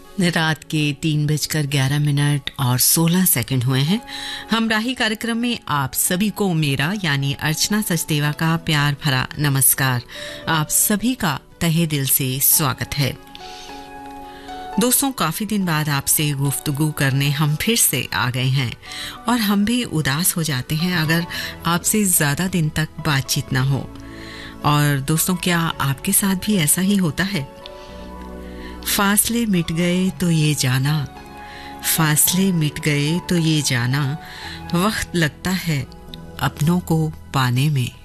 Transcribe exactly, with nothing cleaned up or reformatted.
रात के तीन बजकर ग्यारह मिनट और सोलह सेकंड हुए हैं। हमराही कार्यक्रम में आप सभी को मेरा यानी अर्चना सचदेवा का प्यार भरा नमस्कार। आप सभी का तहे दिल से स्वागत है। दोस्तों, काफी दिन बाद आपसे गुफ्तगू करने हम फिर से आ गए हैं और हम भी उदास हो जाते हैं अगर आपसे ज्यादा दिन तक बातचीत ना हो। और दोस्तों, क्या आपके साथ भी ऐसा ही होता है? फासले मिट गए तो ये जाना, फासले मिट गए तो ये जाना, वक्त लगता है अपनों को पाने में।